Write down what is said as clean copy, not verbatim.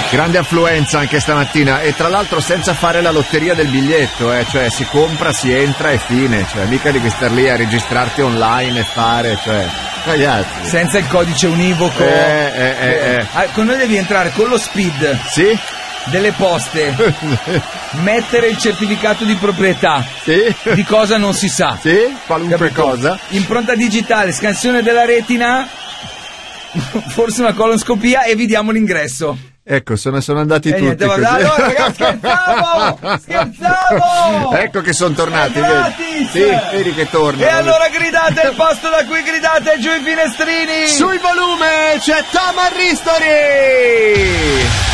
Grande affluenza anche stamattina, e tra l'altro senza fare la lotteria del biglietto, cioè si compra, si entra e fine, cioè mica devi star lì a registrarti online e fare, cioè ragazzi. Senza il codice univoco. Con noi devi entrare con lo SPID. Sì? Delle poste. Mettere il certificato di proprietà. Sì? Di cosa non si sa. Sì? Qualunque Capito? cosa. Impronta digitale, scansione della retina, forse una colonscopia e vi diamo l'ingresso. Ecco, sono andati tutti niente, così. allora ragazzi, scherzavo! Ecco che sono tornati, vedi? Sì, vedi che tornano. E allora gridate il posto da cui gridate, giù i finestrini! Sul volume c'è Tom Arristori!